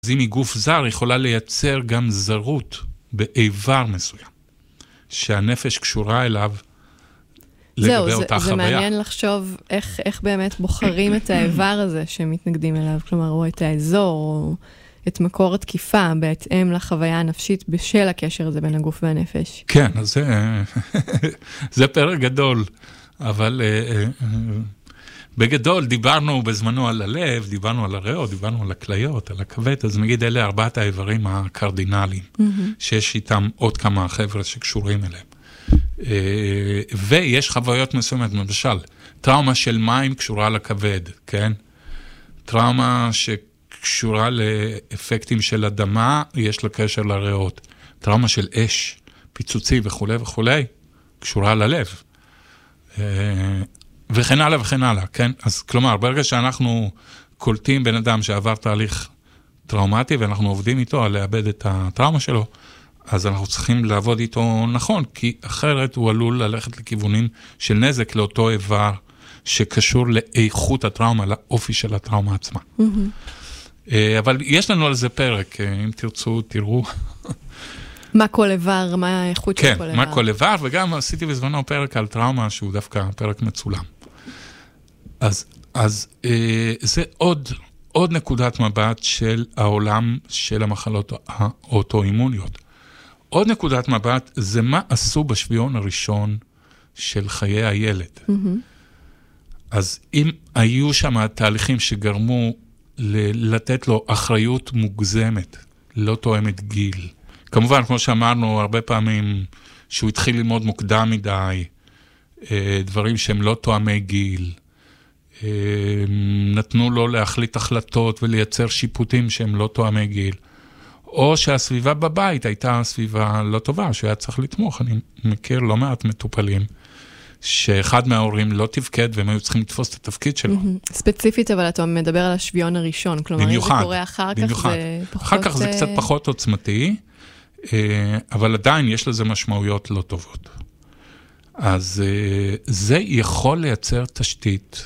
אז אם היא גוף זר, יכולה לייצר גם זרות באיבר מסוים, שהנפש קשורה אליו לגבי אותה חוויה. זה מעניין לחשוב איך באמת בוחרים את האיבר הזה שמתנגדים אליו, כלומר, או את האזור, או את מקור התקיפה, בהתאם לחוויה הנפשית בשל הקשר הזה בין הגוף והנפש. כן, אז זה פרק גדול, אבל בגדול דיברנו בזמנו על הלב, דיברנו על הריאות, דיברנו על הכליות, על הכבד, אז נגיד אלה 4 האיברים הקרדינליים, שיש איתם עוד כמה חבר'ה שקשורים אליהם. ויש חוויות מסוימת, למשל, טראומה של מים קשורה לכבד, כן? טראומה שקשורה לאפקטים של אדמה, יש לה קשר לריאות. טראומה של אש, פיצוצי וכו' וכו', קשורה ללב. וכן הלאה וכן הלאה, כן? אז כלומר, ברגע שאנחנו קולטים בן אדם שעבר תהליך טראומטי, ואנחנו עובדים איתו על לאבד את הטראומה שלו, אז אנחנו צריכים לעבוד איתו נכון, כי אחרת הוא עלול ללכת לכיוונים של נזק לאותו איבר שקשור לאיכות הטראומה, לאופי של הטראומה עצמה. אבל יש לנו על זה פרק, אם תרצו, תראו. מה כל איבר, מה האיכות של כל איבר. כן, מה כל איבר, וגם עשיתי בזמנו פרק על טראומה, שהוא דווקא פרק מצולם. אז זה עוד נקודת מבט של העולם של המחלות האוטואימוניות. עוד נקודת מבט זה מה עשו בשביון הראשון של חיי הילד. אז אם היו שם תהליכים שגרמו לתת לו אחריות מוגזמת, לא תואמת גיל. כמובן, כמו שאמרנו הרבה פעמים, שהוא התחיל ללמוד מוקדם מדי, דברים שהם לא תואמי גיל, נתנו לו להחליט החלטות ולייצר שיפוטים שהם לא תואמי גיל, או שהסביבה בבית הייתה סביבה לא טובה, שהיה צריך לתמוך. אני מכיר לא מעט מטופלים, שאחד מההורים לא תפקד, והם היו צריכים לתפוס את התפקיד שלו. ספציפית, אבל אתה מדבר על השוויון הראשון, כלומר, אם זה קורה אחר כך, זה פחות... אחר כך זה קצת פחות עוצמתי, אבל עדיין יש לזה משמעויות לא טובות. אז זה יכול לייצר תשתית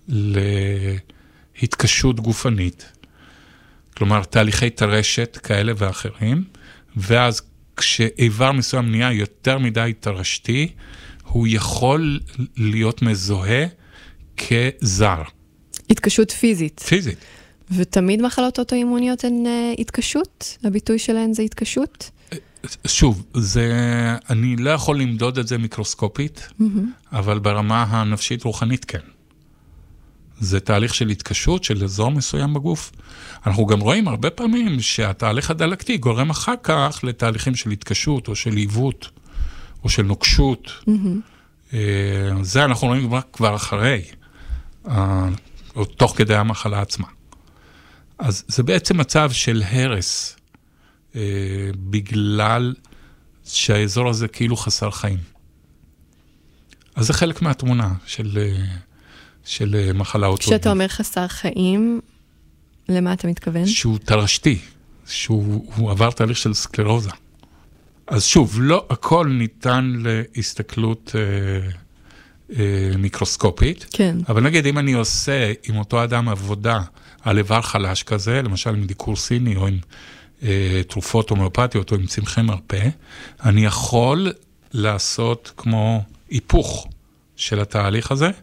להתקשות גופנית, כלומר, תהליכי תרשת כאלה ואחרים, ואז כשאיבר מסוים נהיה יותר מדי תרשתי, הוא יכול להיות מזוהה כזר. התקשות פיזית. פיזית. ותמיד מחלות אוטואימוניות הן התקשות? הביטוי שלהן זה התקשות? שוב, אני לא יכול למדוד את זה מיקרוסקופית, אבל ברמה הנפשית רוחנית כן. זה תהליך של התקשות, של אזור מסוים בגוף. אנחנו גם רואים הרבה פעמים שהתהליך הדלקתי גורם אחר כך לתהליכים של התקשות, או של עיוות, או של נוקשות. זה אנחנו רואים כבר אחרי, או תוך כדי המחלה עצמה. אז זה בעצם מצב של הרס, בגלל שהאזור הזה כאילו חסר חיים. אז זה חלק מהתמונה של מחלה אוטואימונית. כשאתה אומר חסר חיים, למה אתה מתכוון? שהוא תרשתי, שהוא עבר תהליך של סקלרוזה. אז שוב, לא הכל ניתן להסתכלות מיקרוסקופית, כן. אבל נגיד אם אני עושה עם אותו אדם עבודה על איבר חלש כזה, למשל עם דיקור סיני או עם תרופות הומאופתיות או עם צמחי מרפא, אני יכול לעשות כמו היפוך של התהליך הזה,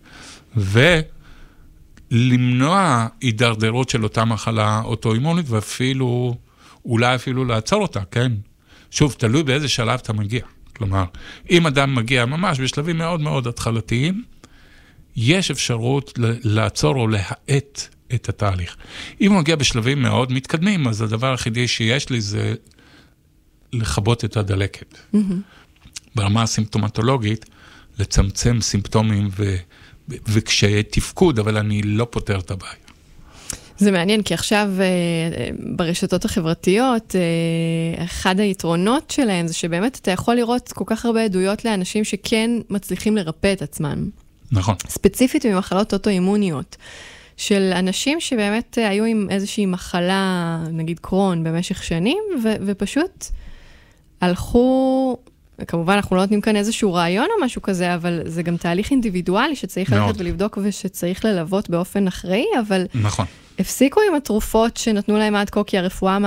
ולמנוע הידרדרות של אותה מחלה אוטואימונית, ואפילו, אולי אפילו לעצור אותה, כן? שוב, תלוי באיזה שלב אתה מגיע. כלומר, אם אדם מגיע ממש בשלבים מאוד מאוד התחלתיים, יש אפשרות לעצור או להאט את התהליך. אם הוא מגיע בשלבים מאוד מתקדמים, אז הדבר היחידי שיש לי זה לכבות את הדלקת. ברמה הסימפטומטולוגית, לצמצם סימפטומים וקשיי תפקוד, אבל אני לא פותר את הבעיה. זה מעניין, כי עכשיו ברשתות החברתיות, אחד היתרונות שלהם זה שבאמת אתה יכול לראות כל כך הרבה עדויות לאנשים שכן מצליחים לרפא את עצמם. נכון. ספציפית ממחלות אוטואימוניות, של אנשים שבאמת היו עם איזושהי מחלה, נגיד קרון, במשך שנים, ופשוט הלכו... כמובן, אנחנו לא נותנים כאן איזשהו רעיון או משהו כזה, אבל זה גם תהליך אינדיבידואלי שצריך ללכת ולבדוק ושצריך ללוות באופן אחראי, אבל נכון. הפסיקו עם התרופות שנתנו להם עד כה, כי הרפואה